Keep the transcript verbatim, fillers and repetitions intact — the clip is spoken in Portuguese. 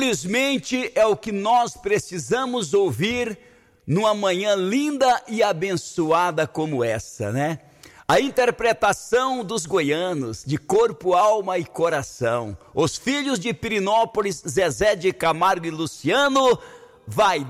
Infelizmente é o que nós precisamos ouvir numa manhã linda e abençoada como essa, né? A interpretação dos goianos, de corpo, alma e coração. Os filhos de Pirinópolis, Zezé de Camargo e Luciano, vai